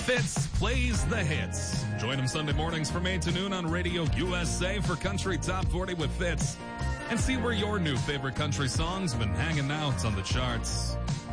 Fitz plays the hits. Join him Sunday mornings from 8 to noon on Radio USA for Country Top 40 with Fitz. And see where your new favorite country songs have been hanging out on the charts.